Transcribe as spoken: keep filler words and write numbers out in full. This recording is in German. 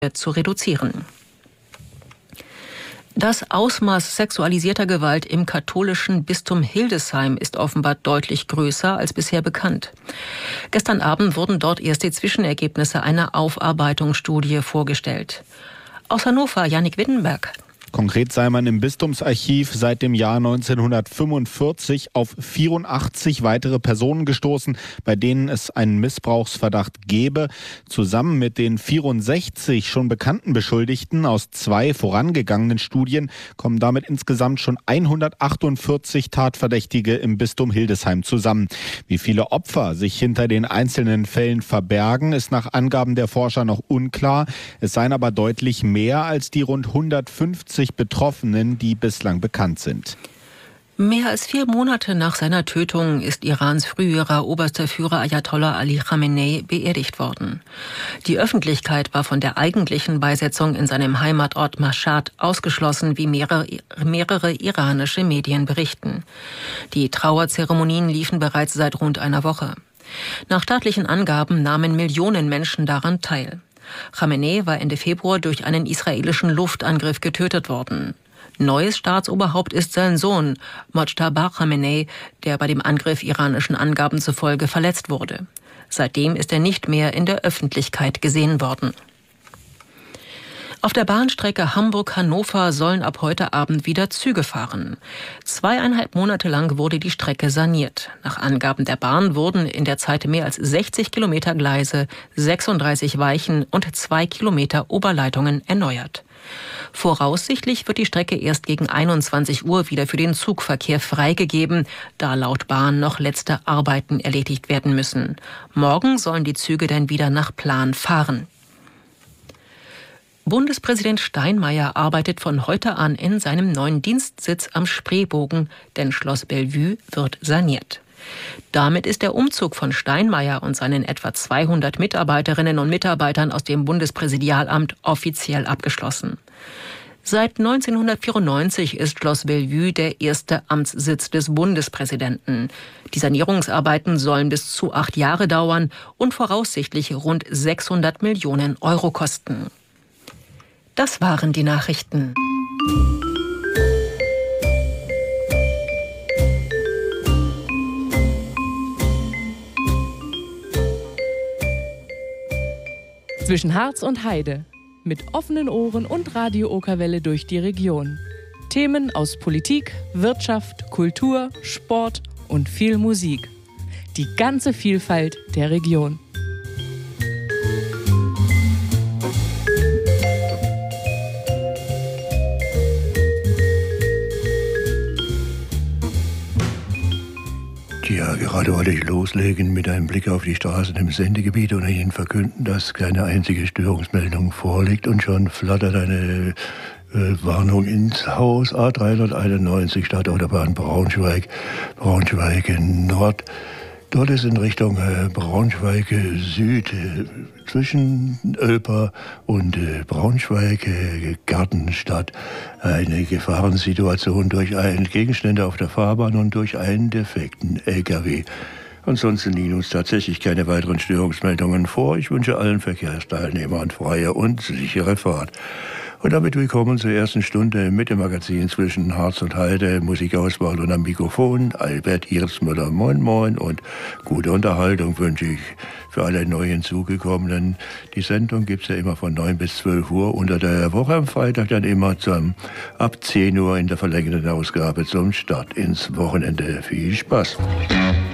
zu reduzieren. Das Ausmaß sexualisierter Gewalt im katholischen Bistum Hildesheim ist offenbar deutlich größer als bisher bekannt. Gestern Abend wurden dort erst die Zwischenergebnisse einer Aufarbeitungsstudie vorgestellt. Aus Hannover, Jannik Wittenberg. Konkret sei man im Bistumsarchiv seit dem Jahr neunzehnhundertfünfundvierzig auf vierundachtzig weitere Personen gestoßen, bei denen es einen Missbrauchsverdacht gebe. Zusammen mit den vierundsechzig schon bekannten Beschuldigten aus zwei vorangegangenen Studien kommen damit insgesamt schon hundertachtundvierzig Tatverdächtige im Bistum Hildesheim zusammen. Wie viele Opfer sich hinter den einzelnen Fällen verbergen, ist nach Angaben der Forscher noch unklar. Es seien aber deutlich mehr als die rund hundertfünfzig Betroffenen, die bislang bekannt sind. Mehr als vier Monate nach seiner Tötung ist Irans früherer oberster Führer Ayatollah Ali Khamenei beerdigt worden. Die Öffentlichkeit war von der eigentlichen Beisetzung in seinem Heimatort Mashhad ausgeschlossen, wie mehrere, mehrere iranische Medien berichten. Die Trauerzeremonien liefen bereits seit rund einer Woche. Nach staatlichen Angaben nahmen Millionen Menschen daran teil. Khamenei war Ende Februar durch einen israelischen Luftangriff getötet worden. Neues Staatsoberhaupt ist sein Sohn, Mojtaba Khamenei, der bei dem Angriff iranischen Angaben zufolge verletzt wurde. Seitdem ist er nicht mehr in der Öffentlichkeit gesehen worden. Auf der Bahnstrecke Hamburg-Hannover sollen ab heute Abend wieder Züge fahren. Zweieinhalb Monate lang wurde die Strecke saniert. Nach Angaben der Bahn wurden in der Zeit mehr als sechzig Kilometer Gleise, sechsunddreißig Weichen und zwei Kilometer Oberleitungen erneuert. Voraussichtlich wird die Strecke erst gegen einundzwanzig Uhr wieder für den Zugverkehr freigegeben, da laut Bahn noch letzte Arbeiten erledigt werden müssen. Morgen sollen die Züge dann wieder nach Plan fahren. Bundespräsident Steinmeier arbeitet von heute an in seinem neuen Dienstsitz am Spreebogen, denn Schloss Bellevue wird saniert. Damit ist der Umzug von Steinmeier und seinen etwa zweihundert Mitarbeiterinnen und Mitarbeitern aus dem Bundespräsidialamt offiziell abgeschlossen. Seit neunzehnhundertvierundneunzig ist Schloss Bellevue der erste Amtssitz des Bundespräsidenten. Die Sanierungsarbeiten sollen bis zu acht Jahre dauern und voraussichtlich rund sechshundert Millionen Euro kosten. Das waren die Nachrichten. Zwischen Harz und Heide. Mit offenen Ohren und Radio Okerwelle durch die Region. Themen aus Politik, Wirtschaft, Kultur, Sport und viel Musik. Die ganze Vielfalt der Region. Ja, gerade wollte ich loslegen mit einem Blick auf die Straßen im Sendegebiet und Ihnen verkünden, dass keine einzige Störungsmeldung vorliegt und schon flattert eine äh, Warnung ins Haus. A dreihunderteinundneunzig Stadtautobahn Braunschweig, Braunschweig Nord. Dort ist in Richtung äh, Braunschweig Süd äh, zwischen Ölper und äh, Braunschweig äh, Gartenstadt eine Gefahrensituation durch einen Gegenstände auf der Fahrbahn und durch einen defekten L K W. Ansonsten liegen uns tatsächlich keine weiteren Störungsmeldungen vor. Ich wünsche allen Verkehrsteilnehmern freie und sichere Fahrt. Und damit willkommen zur ersten Stunde mit dem Magazin zwischen Harz und Heide. Musikauswahl und am Mikrofon Albert Irsmüller. Moin Moin und gute Unterhaltung wünsche ich für alle neu hinzugekommenen. Die Sendung gibt's ja immer von neun bis zwölf Uhr unter der Woche, am Freitag dann immer zum, ab zehn Uhr in der verlängerten Ausgabe zum Start ins Wochenende. Viel Spaß!